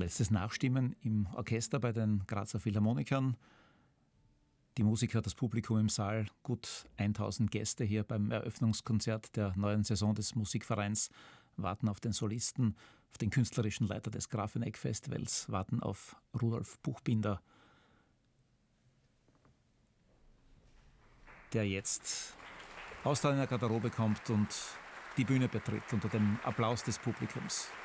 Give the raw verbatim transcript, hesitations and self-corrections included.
Letztes Nachstimmen im Orchester bei den Grazer Philharmonikern. Die Musiker, das Publikum im Saal, gut tausend Gäste hier beim Eröffnungskonzert der neuen Saison des Musikvereins, warten auf den Solisten, auf den künstlerischen Leiter des Grafeneck-Festivals, warten auf Rudolf Buchbinder, der jetzt aus seiner Garderobe kommt und die Bühne betritt unter dem Applaus des Publikums.